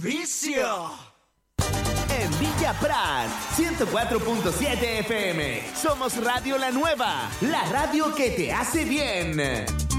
Vicio. En Villa Prat, 104.7 FM. Somos Radio La Nueva, la radio que te hace bien.